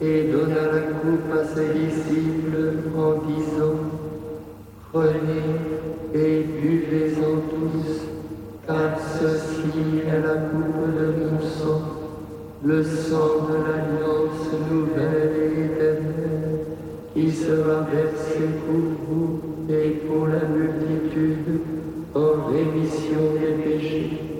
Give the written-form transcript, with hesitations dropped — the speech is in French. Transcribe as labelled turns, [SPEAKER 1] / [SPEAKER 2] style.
[SPEAKER 1] et donna la coupe à ses disciples en disant, prenez et buvez-en tous, car ceci est la coupe de mon sang, le sang de l'alliance nouvelle et éternelle, qui sera versé pour vous et pour la multitude en rémission des péchés.